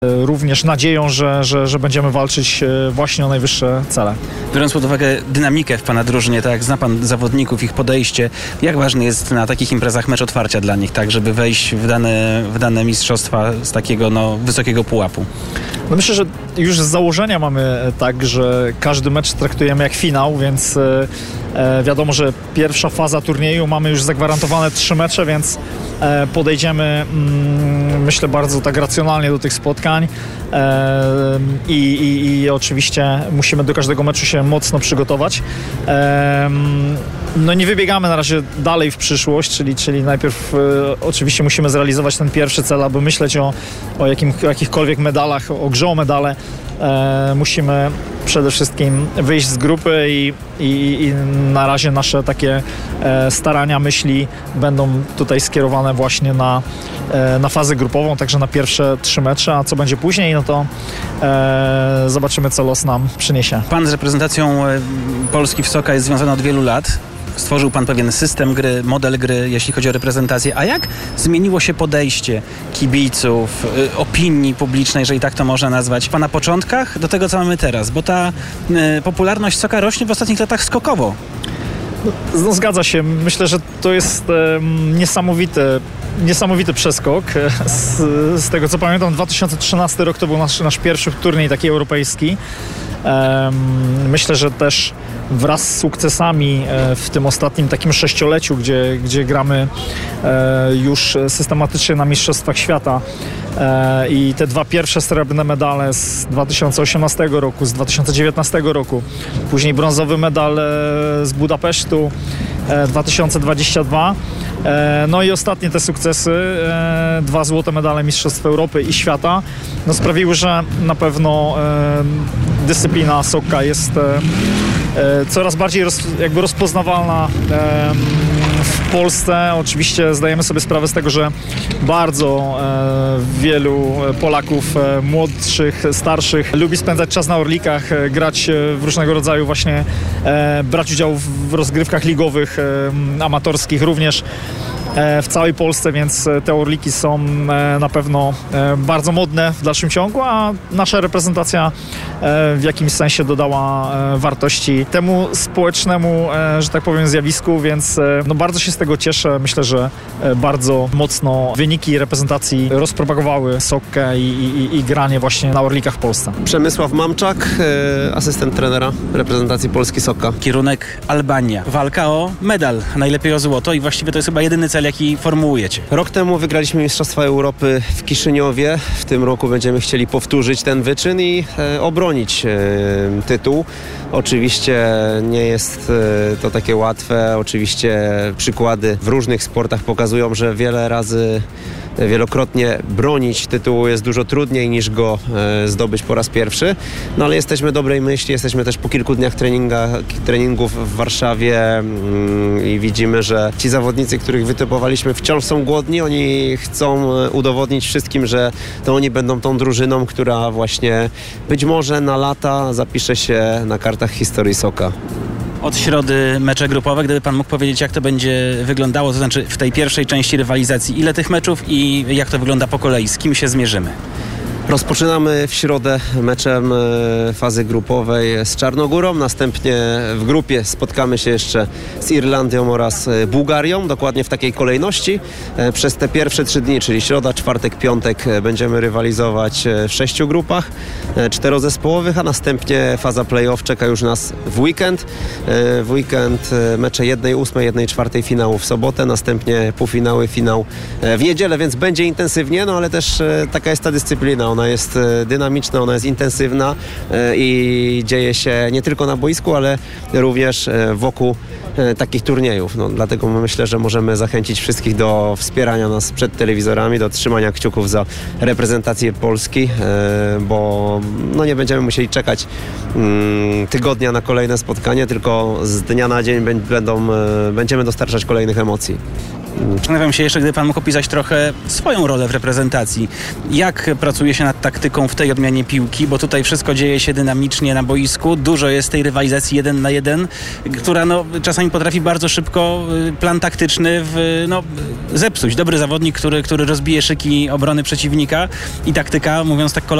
również nadzieją, że będziemy walczyć właśnie o najwyższe cele. Biorąc pod uwagę dynamikę w pana drużynie, tak jak zna pan zawodników, ich podejście, jak ważny jest na takich imprezach mecz otwarcia dla nich, tak, żeby wejść w dane mistrzostwa z takiego wysokiego pułapu? No myślę, że już z założenia mamy tak, że każdy mecz traktujemy jak finał, więc wiadomo, że pierwsza faza turnieju, mamy już zagwarantowane 3 mecze, więc podejdziemy, myślę, bardzo tak racjonalnie do tych spotkań i oczywiście musimy do każdego meczu się mocno przygotować. No nie wybiegamy na razie dalej w przyszłość, czyli najpierw oczywiście musimy zrealizować ten pierwszy cel, aby myśleć o jakichkolwiek medalach, o grze o medale. Musimy przede wszystkim wyjść z grupy i na razie nasze takie starania, myśli będą tutaj skierowane właśnie na fazę grupową, także na pierwsze 3 mecze, a co będzie później, no to zobaczymy, co los nam przyniesie. Pan z reprezentacją Polski w Soka jest związany od wielu lat. Stworzył pan pewien system gry, model gry, jeśli chodzi o reprezentację. A jak zmieniło się podejście kibiców, opinii publicznej, jeżeli tak to można nazwać, na początkach do tego, co mamy teraz? Bo ta popularność Soka rośnie w ostatnich latach skokowo. No, zgadza się. Myślę, że to jest niesamowity przeskok. Z tego, co pamiętam, 2013 rok to był nasz pierwszy turniej taki europejski. Myślę, że też wraz z sukcesami w tym ostatnim takim 6-leciu, gdzie gramy już systematycznie na Mistrzostwach Świata i te 2 pierwsze srebrne medale z 2018 roku, z 2019 roku, później brązowy medal z Budapesztu 2022, no i ostatnie te sukcesy, 2 złote medale Mistrzostw Europy i Świata, no sprawiły, że na pewno dyscyplina Soka jest coraz bardziej rozpoznawalna w Polsce. Oczywiście zdajemy sobie sprawę z tego, że bardzo wielu Polaków młodszych, starszych lubi spędzać czas na Orlikach, grać w różnego rodzaju właśnie, brać udział w rozgrywkach ligowych, amatorskich również w całej Polsce, więc te Orliki są na pewno bardzo modne w dalszym ciągu, a nasza reprezentacja w jakimś sensie dodała wartości temu społecznemu, że tak powiem, zjawisku, więc no bardzo się z tego cieszę. Myślę, że bardzo mocno wyniki reprezentacji rozpropagowały Sokkę i granie właśnie na Orlikach w Polsce. Przemysław Mamczak, asystent trenera reprezentacji Polski Sokka. Kierunek Albania. Walka o medal, najlepiej o złoto i właściwie to jest chyba jedyny cel, jaki formułujecie. Rok temu wygraliśmy Mistrzostwa Europy w Kiszyniowie. W tym roku będziemy chcieli powtórzyć ten wyczyn i obronić tytuł. Oczywiście nie jest to takie łatwe. Oczywiście przykłady w różnych sportach pokazują, że wielokrotnie bronić tytułu jest dużo trudniej niż go zdobyć po raz pierwszy. No ale jesteśmy dobrej myśli, jesteśmy też po kilku dniach treningów w Warszawie i widzimy, że ci zawodnicy, których wytypowaliśmy, wciąż są głodni. Oni chcą udowodnić wszystkim, że to oni będą tą drużyną, która właśnie być może na lata zapisze się na kartach historii Soka. Od środy mecze grupowe, gdyby pan mógł powiedzieć, jak to będzie wyglądało, to znaczy w tej pierwszej części rywalizacji, ile tych meczów i jak to wygląda po kolei, z kim się zmierzymy? Rozpoczynamy w środę meczem fazy grupowej z Czarnogórą, następnie w grupie spotkamy się jeszcze z Irlandią oraz Bułgarią, dokładnie w takiej kolejności. Przez te pierwsze 3 dni, czyli środa, czwartek, piątek, będziemy rywalizować w 6 grupach 4-zespołowych, a następnie faza play-off czeka już nas w weekend. W weekend mecze 1/8, 1/4 finału w sobotę, następnie półfinały, finał w niedzielę, więc będzie intensywnie, no ale też taka jest ta dyscyplina. Ona jest dynamiczna, ona jest intensywna i dzieje się nie tylko na boisku, ale również wokół takich turniejów. No, dlatego myślę, że możemy zachęcić wszystkich do wspierania nas przed telewizorami, do trzymania kciuków za reprezentację Polski, bo no, nie będziemy musieli czekać tygodnia na kolejne spotkanie, tylko z dnia na dzień będziemy dostarczać kolejnych emocji. Zastanawiam się jeszcze, gdyby pan mógł opisać trochę swoją rolę w reprezentacji. Jak pracuje się nad taktyką w tej odmianie piłki, bo tutaj wszystko dzieje się dynamicznie na boisku, dużo jest tej rywalizacji 1 na 1, która czasami potrafi bardzo szybko plan taktyczny zepsuć. Dobry zawodnik, który rozbije szyki obrony przeciwnika i taktyka, mówiąc tak